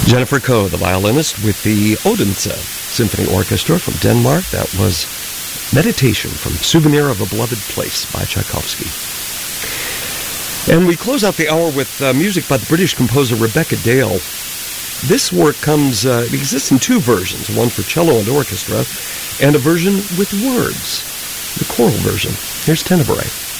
Jennifer Koh, the violinist, with the Odense Symphony Orchestra from Denmark. That was Meditation from Souvenir of a Beloved Place by Tchaikovsky. And we close out the hour with music by the British composer Rebecca Dale. This work it exists in two versions, one for cello and orchestra, and a version with words, the choral version. Here's Tenebrae.